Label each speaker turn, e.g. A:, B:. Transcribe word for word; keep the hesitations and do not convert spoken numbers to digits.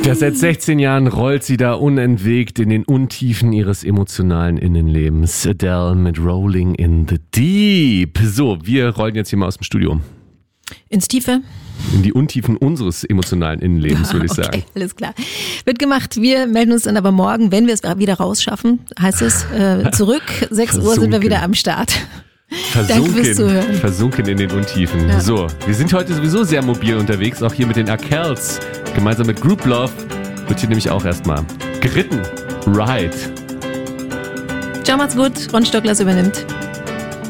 A: Ja, seit sechzehn Jahren rollt sie da unentwegt in den Untiefen ihres emotionalen Innenlebens. Adele mit Rolling in the Deep. So, wir rollen jetzt hier mal aus dem Studio.
B: Ins Tiefe?
A: In die Untiefen unseres emotionalen Innenlebens, würde ich
B: okay,
A: sagen.
B: Alles klar. Wird gemacht. Wir melden uns dann aber morgen, wenn wir es wieder rausschaffen, heißt es, äh, zurück. sechs Uhr sind wir wieder am Start. Danke fürs Zuhören.
A: Versunken, versunken in den Untiefen.
B: Ja.
A: So, wir sind heute sowieso sehr mobil unterwegs, auch hier mit den Arkells. Gemeinsam mit Group Love wird hier nämlich auch erstmal geritten. Ride.
B: Ciao, macht's gut. Ron Stocklers übernimmt.